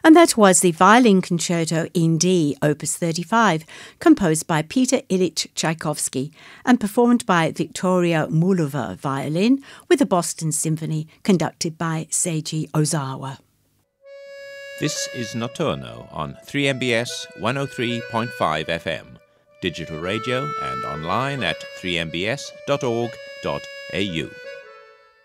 And that was the Violin Concerto in D, Opus 35, composed by Peter Ilyich Tchaikovsky and performed by Victoria Mullova violin with the Boston Symphony conducted by Seiji Ozawa. This is Notturno on 3MBS 103.5 FM, digital radio and online at 3mbs.org.au.